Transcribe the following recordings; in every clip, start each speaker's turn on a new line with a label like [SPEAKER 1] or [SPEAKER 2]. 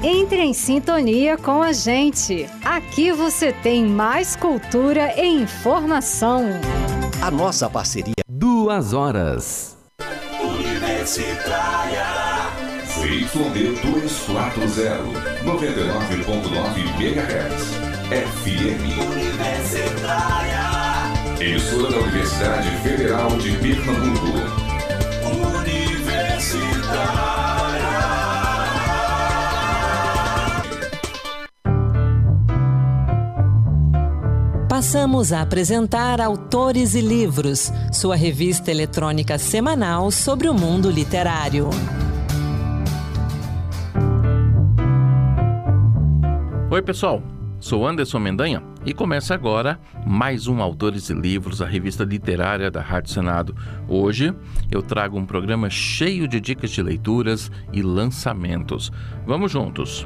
[SPEAKER 1] Entre em sintonia com a gente. Aqui você tem mais cultura e informação.
[SPEAKER 2] A nossa parceria.
[SPEAKER 3] 2 horas.
[SPEAKER 4] Universitária. ZYD 240, 99.9 MHz. FM. Universitária. Emissora da Universidade Federal de Pernambuco.
[SPEAKER 5] Passamos a apresentar Autores e Livros, sua revista eletrônica semanal sobre o mundo literário.
[SPEAKER 6] Oi, pessoal. Sou Anderson Mendanha e começa agora mais um Autores e Livros, a revista literária da Rádio Senado. Hoje eu trago um programa cheio de dicas de leituras e lançamentos. Vamos juntos!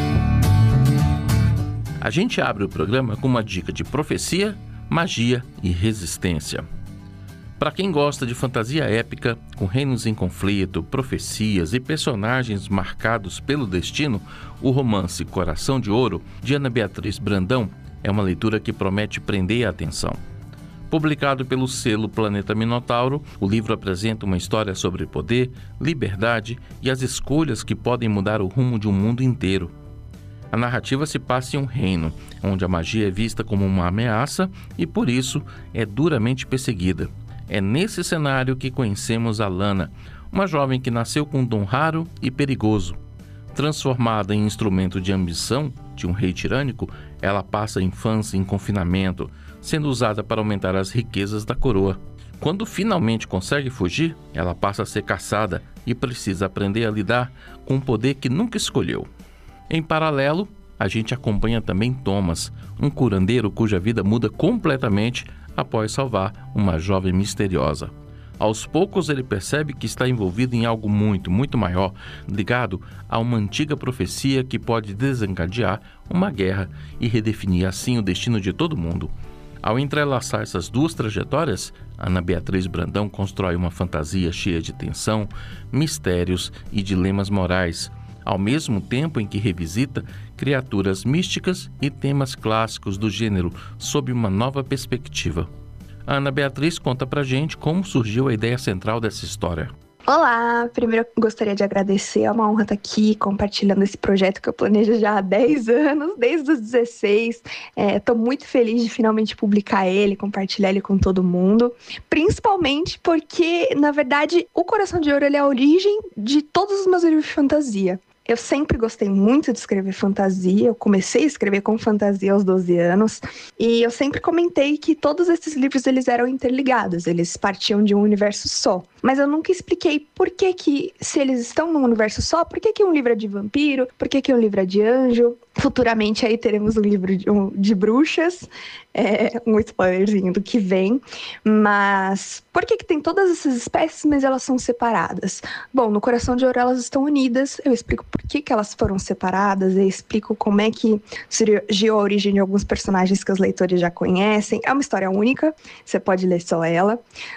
[SPEAKER 6] A gente abre o programa com uma dica de profecia, magia e resistência. Para quem gosta de fantasia épica, com reinos em conflito, profecias e personagens marcados pelo destino, o romance Coração de Ouro, de Ana Beatriz Brandão, é uma leitura que promete prender a atenção. Publicado pelo selo Planeta Minotauro, o livro apresenta uma história sobre poder, liberdade e as escolhas que podem mudar o rumo de um mundo inteiro. A narrativa se passa em um reino, onde a magia é vista como uma ameaça e, por isso, é duramente perseguida. É nesse cenário que conhecemos a Lana, uma jovem que nasceu com um dom raro e perigoso. Transformada em instrumento de ambição de um rei tirânico, ela passa a infância em confinamento, sendo usada para aumentar as riquezas da coroa. Quando finalmente consegue fugir, ela passa a ser caçada e precisa aprender a lidar com um poder que nunca escolheu. Em paralelo, a gente acompanha também Thomas, um curandeiro cuja vida muda completamente após salvar uma jovem misteriosa. Aos poucos ele percebe que está envolvido em algo muito maior, ligado a uma antiga profecia que pode desencadear uma guerra e redefinir assim o destino de todo mundo. Ao entrelaçar essas duas trajetórias, Ana Beatriz Brandão constrói uma fantasia cheia de tensão, mistérios e dilemas morais, ao mesmo tempo em que revisita criaturas místicas e temas clássicos do gênero sob uma nova perspectiva. A Ana Beatriz conta pra gente como surgiu a ideia central dessa história.
[SPEAKER 7] Olá! Primeiro eu gostaria de agradecer, é uma honra estar aqui compartilhando esse projeto que eu planejo já há 10 anos, desde os 16. Estou muito feliz de finalmente publicar ele, compartilhar ele com todo mundo, principalmente porque, na verdade, o Coração de Ouro ele é a origem de todos os meus livros de fantasia. Eu sempre gostei muito de escrever fantasia, eu comecei a escrever com fantasia aos 12 anos, e eu sempre comentei que todos esses livros eles eram interligados, eles partiam de um universo só. Mas eu nunca expliquei por que se eles estão num universo só, por que um livro é de vampiro, por que um livro é de anjo. Futuramente aí teremos um livro de bruxas, um spoilerzinho do que vem, mas por que tem todas essas espécies, mas elas são separadas? Bom, no Coração de Ouro elas estão unidas, eu explico por que elas foram separadas, eu explico como é que surgiu a origem de alguns personagens que os leitores já conhecem. É uma história única, você pode ler só ela,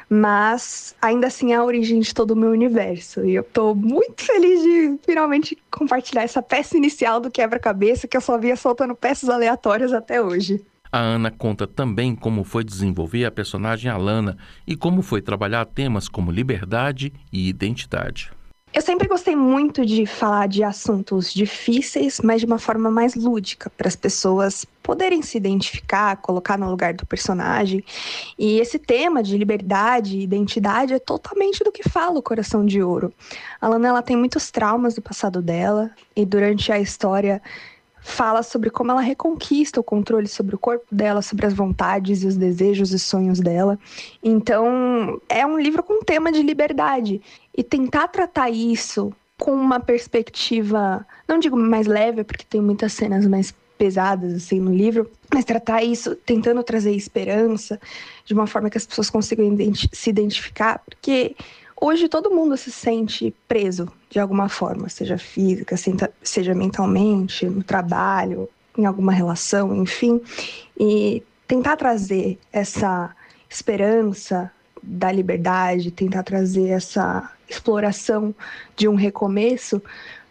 [SPEAKER 7] mas ainda assim é a origem de todo o meu universo, e eu tô muito feliz de finalmente compartilhar essa peça inicial do quebra-cabeça que eu só via soltando peças aleatórias até hoje.
[SPEAKER 6] A Ana conta também como foi desenvolver a personagem Alana e como foi trabalhar temas como liberdade e identidade.
[SPEAKER 7] Eu sempre gostei muito de falar de assuntos difíceis, mas de uma forma mais lúdica, para as pessoas poderem se identificar, colocar no lugar do personagem. E esse tema de liberdade e identidade é totalmente do que fala o Coração de Ouro. A Lana, ela tem muitos traumas do passado dela, e durante a história fala sobre como ela reconquista o controle sobre o corpo dela, sobre as vontades e os desejos e sonhos dela. Então, é um livro com tema de liberdade. E tentar tratar isso com uma perspectiva, não digo mais leve, porque tem muitas cenas mais pesadas assim no livro, mas tratar isso tentando trazer esperança de uma forma que as pessoas consigam se identificar, porque hoje todo mundo se sente preso de alguma forma, seja física, seja mentalmente, no trabalho, em alguma relação, enfim, e tentar trazer essa esperança da liberdade, tentar trazer essa exploração de um recomeço,